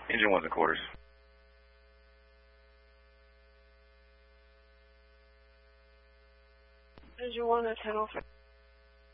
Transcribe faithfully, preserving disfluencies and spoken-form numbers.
Engine one's in quarters. Engine one at ten oh five.